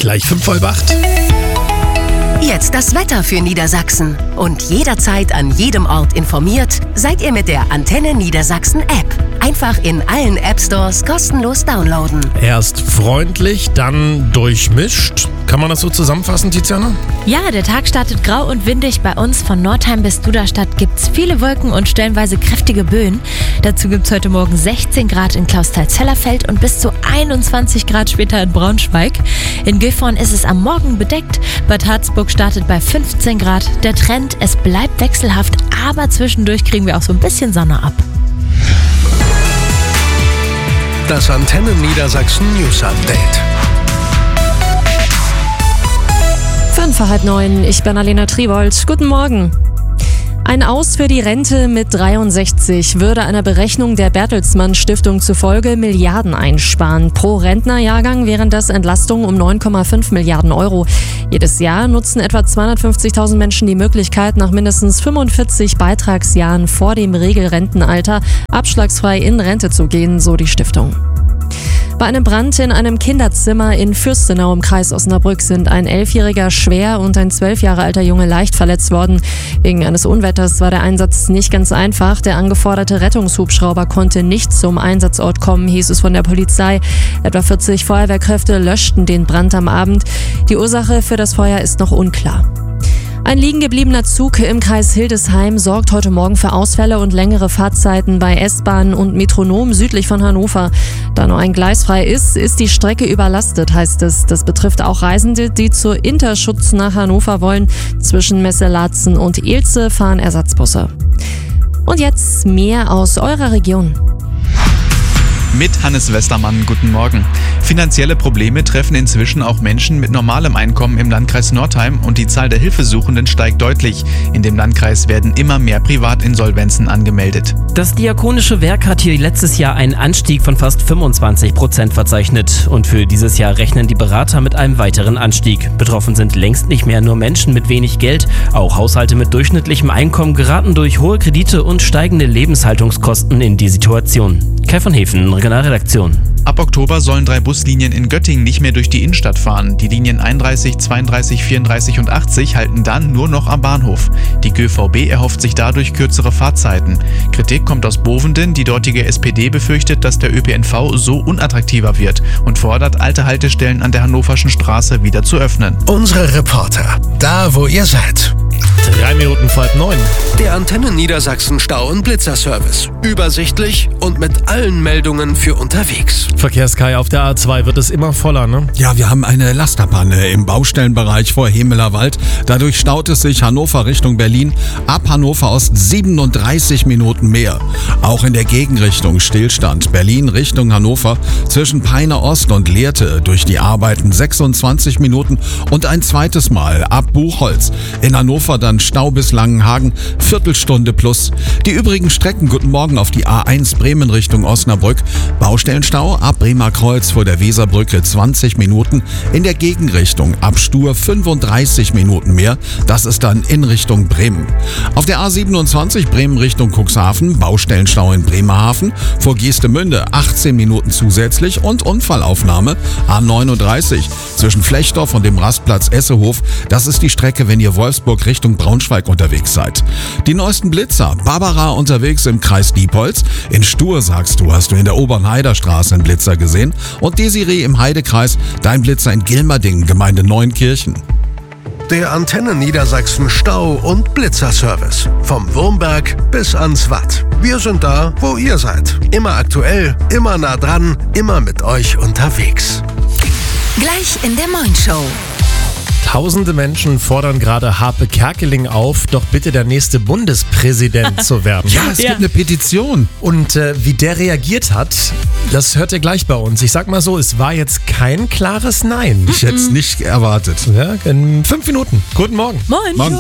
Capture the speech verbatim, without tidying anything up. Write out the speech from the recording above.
Gleich fünf vor acht. Jetzt das Wetter für Niedersachsen. Und jederzeit an jedem Ort informiert seid ihr mit der Antenne Niedersachsen App. Einfach in allen App Stores kostenlos downloaden. Erst freundlich, dann durchmischt. Kann man das so zusammenfassen, Tiziana? Ja, der Tag startet grau und windig. Bei uns von Nordheim bis Duderstadt gibt's viele Wolken und stellenweise kräftige Böen. Dazu gibt's heute Morgen sechzehn Grad in Klausthal-Zellerfeld und bis zu einundzwanzig Grad später in Braunschweig. In Gifhorn ist es am Morgen bedeckt. Bad Harzburg startet bei fünfzehn Grad. Der Trend, es bleibt wechselhaft, aber zwischendurch kriegen wir auch so ein bisschen Sonne ab. Das Antenne Niedersachsen News Update. Fünf vor halb neun, ich bin Alena Tribold. Guten Morgen. Ein Aus für die Rente mit dreiundsechzig würde einer Berechnung der Bertelsmann Stiftung zufolge Milliarden einsparen. Pro Rentnerjahrgang wären das Entlastungen um neun Komma fünf Milliarden Euro. Jedes Jahr nutzen etwa zweihundertfünfzigtausend Menschen die Möglichkeit, nach mindestens fünfundvierzig Beitragsjahren vor dem Regelrentenalter abschlagsfrei in Rente zu gehen, so die Stiftung. Bei einem Brand in einem Kinderzimmer in Fürstenau im Kreis Osnabrück sind ein elfjähriger schwer und ein zwölf Jahre alter Junge leicht verletzt worden. Wegen eines Unwetters war der Einsatz nicht ganz einfach. Der angeforderte Rettungshubschrauber konnte nicht zum Einsatzort kommen, hieß es von der Polizei. Etwa vierzig Feuerwehrkräfte löschten den Brand am Abend. Die Ursache für das Feuer ist noch unklar. Ein liegen gebliebener Zug im Kreis Hildesheim sorgt heute Morgen für Ausfälle und längere Fahrzeiten bei S-Bahnen und Metronom südlich von Hannover. Da nur ein Gleis frei ist, ist die Strecke überlastet, heißt es. Das betrifft auch Reisende, die zur Interschutz nach Hannover wollen. Zwischen Messe-Laatzen und Ilze fahren Ersatzbusse. Und jetzt mehr aus eurer Region. Mit Hannes Westermann, guten Morgen. Finanzielle Probleme treffen inzwischen auch Menschen mit normalem Einkommen im Landkreis Nordheim und die Zahl der Hilfesuchenden steigt deutlich. In dem Landkreis werden immer mehr Privatinsolvenzen angemeldet. Das Diakonische Werk hat hier letztes Jahr einen Anstieg von fast fünfundzwanzig Prozent verzeichnet. Und für dieses Jahr rechnen die Berater mit einem weiteren Anstieg. Betroffen sind längst nicht mehr nur Menschen mit wenig Geld. Auch Haushalte mit durchschnittlichem Einkommen geraten durch hohe Kredite und steigende Lebenshaltungskosten in die Situation. Kai von Hefen, Regionalredaktion. Ab Oktober sollen drei Buslinien in Göttingen nicht mehr durch die Innenstadt fahren. Die Linien einunddreißig, zweiunddreißig, vierunddreißig und achtzig halten dann nur noch am Bahnhof. Die G V B erhofft sich dadurch kürzere Fahrzeiten. Kritik kommt aus Bovenden. Die dortige S P D befürchtet, dass der Ö P N V so unattraktiver wird und fordert, alte Haltestellen an der Hannoverschen Straße wieder zu öffnen. Unsere Reporter, da wo ihr seid. Drei Minuten vor halb neun. Der Antenne Niedersachsen Stau- und Blitzerservice. Übersichtlich und mit allen Meldungen für unterwegs. Verkehrskai auf der A zwei wird es immer voller, ne? Ja, wir haben eine Lasterpanne im Baustellenbereich vor Hemelerwald. Dadurch staut es sich Hannover Richtung Berlin. Ab Hannover Ost siebenunddreißig Minuten mehr. Auch in der Gegenrichtung Stillstand. Berlin Richtung Hannover zwischen Peine Ost und Lehrte durch die Arbeiten sechsundzwanzig Minuten und ein zweites Mal ab Buchholz. In Hannover dann Stau bis Langenhagen, Viertelstunde plus. Die übrigen Strecken, guten Morgen auf die A eins Bremen Richtung Osnabrück. Baustellenstau ab Bremer Kreuz vor der Weserbrücke zwanzig Minuten. In der Gegenrichtung ab Stur fünfunddreißig Minuten mehr. Das ist dann in Richtung Bremen. Auf der A siebenundzwanzig Bremen Richtung Cuxhaven. Baustellenstau in Bremerhaven. Vor Geestemünde achtzehn Minuten zusätzlich und Unfallaufnahme. A neununddreißig zwischen Flechdorf und dem Rastplatz Essehof. Das ist die Strecke, wenn ihr Wolfsburg Richtung Braunschweig unterwegs seid. Die neuesten Blitzer. Barbara unterwegs im Kreis Diepholz. In Stur, sagst du, hast du in der Obernheider Straße einen Blitzer gesehen. Und Desiree im Heidekreis, dein Blitzer in Gilmerdingen, Gemeinde Neunkirchen. Der Antenne Niedersachsen Stau- und Blitzerservice. Vom Wurmberg bis ans Watt. Wir sind da, wo ihr seid. Immer aktuell, immer nah dran, immer mit euch unterwegs. Gleich in der Moin-Show. Tausende Menschen fordern gerade Harpe Kerkeling auf, doch bitte der nächste Bundespräsident zu werden. Ja, es Ja. gibt eine Petition. Und äh, wie der reagiert hat, das hört ihr gleich bei uns. Ich sag mal so, es war jetzt kein klares Nein. Ich hätte es nicht erwartet. Ja, in fünf Minuten. Guten Morgen. Moin. Morgen.